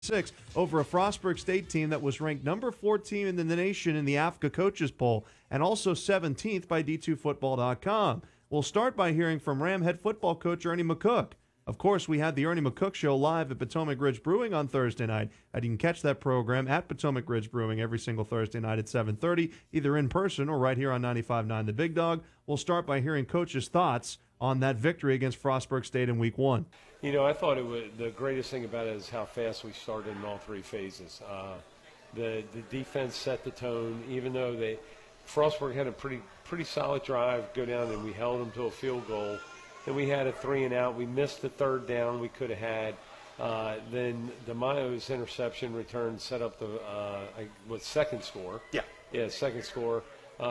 6 over a Frostburg State team that was ranked number 14 in the nation in the AFCA coaches poll and also 17th by D2Football.com. We'll start by hearing from Ram head football coach Ernie McCook. Of course, we had the Ernie McCook Show live at Potomac Ridge Brewing on Thursday night. You can catch that program at Potomac Ridge Brewing every single Thursday night at 7:30, either in person or right here on 95.9 The Big Dog. We'll start by hearing Coach's thoughts on that victory against Frostburg State in Week 1. You know, I thought the greatest thing about it is how fast we started in all three phases. The defense set the tone, even though Frostburg had a pretty solid drive go down, and we held them to a field goal. And we had a 3-and-out. We missed the third down we could have had. Then DeMaio's interception return set up the second score. Yeah, second score.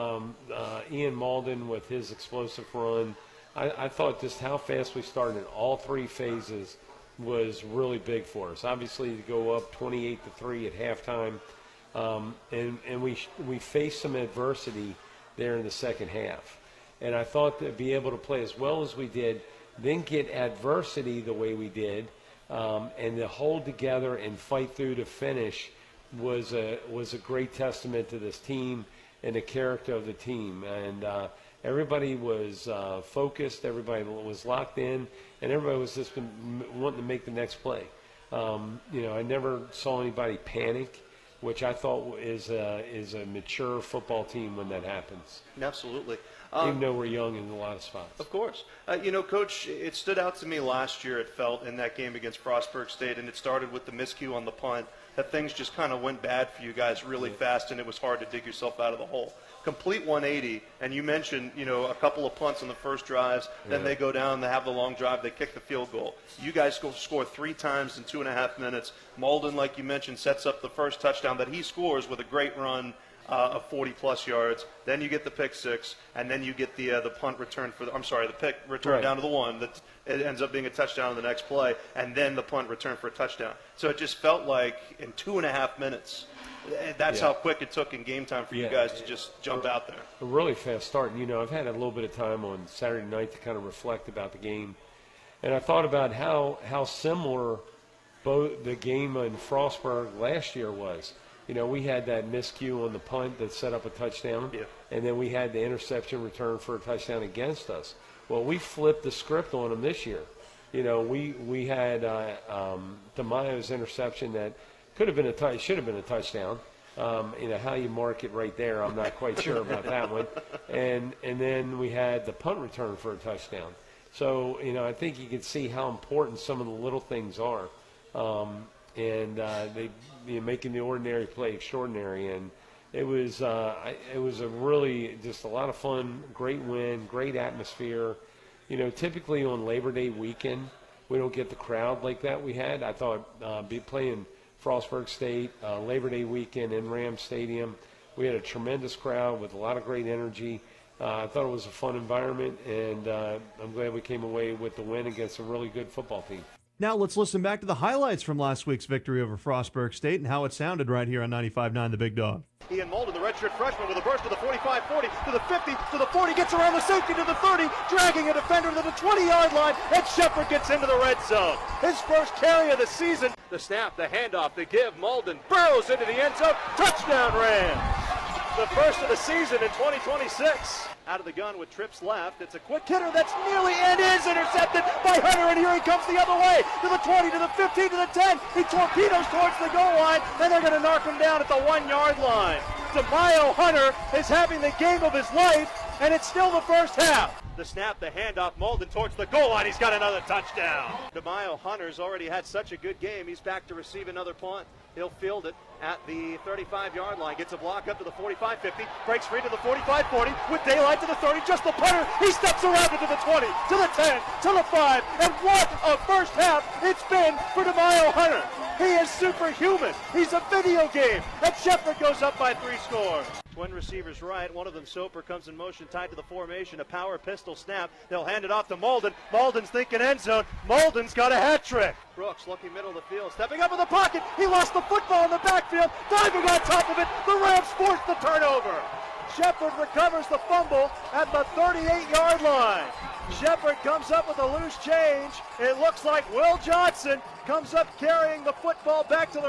Ian Malden with his explosive run. I thought just how fast we started in all three phases was really big for us. Obviously, to go up 28-3 at halftime, and we faced some adversity there in the second half. And I thought to be able to play as well as we did, then get adversity the way we did, and to hold together and fight through to finish was a great testament to this team and the character of the team. And everybody was focused, everybody was locked in, and everybody was just wanting to make the next play. I never saw anybody panic, which I thought is a mature football team when that happens. Absolutely. Even though we're young in a lot of spots. Of course. Coach, it stood out to me last year, it felt, in that game against Frostburg State, and it started with the miscue on the punt, that things just kind of went bad for you guys really fast, and it was hard to dig yourself out of the hole. Complete 180, and you mentioned, a couple of punts on the first drives, then they go down, they have the long drive, they kick the field goal. You guys score 3 times in 2.5 minutes. Malden, like you mentioned, sets up the first touchdown that he scores with a great run of 40-plus yards. Then you get the pick six, and then you get the punt return the pick return down to the one that it ends up being a touchdown on the next play, and then the punt return for a touchdown. So it just felt like in 2.5 minutes, that's how quick it took in game time for you guys to just jump out there. A really fast start. I've had a little bit of time on Saturday night to kind of reflect about the game, and I thought about how similar both the game in Frostburg last year was. We had that miscue on the punt that set up a touchdown, and then we had the interception return for a touchdown against us. Well, we flipped the script on them this year. We had DeMaio's interception that should have been a touchdown. How you mark it right there, I'm not quite sure about that one. And then we had the punt return for a touchdown. So, I think you can see how important some of the little things are. Making the ordinary play extraordinary, and it was a really just a lot of fun, great win, great atmosphere. Typically on Labor Day weekend, we don't get the crowd like that we had. I thought playing Frostburg State, Labor Day weekend in Ram Stadium, we had a tremendous crowd with a lot of great energy. I thought it was a fun environment, and I'm glad we came away with the win against a really good football team. Now let's listen back to the highlights from last week's victory over Frostburg State and how it sounded right here on 95.9 The Big Dog. Ian Malden, the redshirt freshman, with a burst to the 45-40, to the 50, to the 40, gets around the safety to the 30, dragging a defender to the 20-yard line, and Shepard gets into the red zone. His first carry of the season. The snap, the handoff, the give, Malden burrows into the end zone, touchdown Rams! The first of the season in 2026. Out of the gun with trips left. It's a quick hitter that's nearly and is intercepted by Hunter, and here he comes the other way. To the 20, to the 15, to the 10. He torpedoes towards the goal line, and they're going to knock him down at the 1-yard line. DeMaio Hunter is having the game of his life, and it's still the first half. The snap, the handoff, Malden towards the goal line. He's got another touchdown. DeMaio Hunter's already had such a good game. He's back to receive another punt. He'll field it at the 35-yard line. Gets a block up to the 45-50. Breaks free to the 45-40 with daylight to the 30. Just the punter. He steps around it to the 20, to the 10, to the 5. And what a first half it's been for DeMaio Hunter. He is superhuman. He's a video game. And Shepard goes up by 3 scores. Twin receivers right. One of them, Soper, comes in motion, tied to the formation. A power pistol snap. They'll hand it off to Malden. Malden's thinking end zone. Malden's got a hat trick. Brooks looking middle of the field, stepping up in the pocket. He lost the football in the backfield. Diving on top of it. The Rams forced the turnover. Shepard recovers the fumble at the 38-yard line. Shepard comes up with a loose change. It looks like Will Johnson comes up carrying the football back to the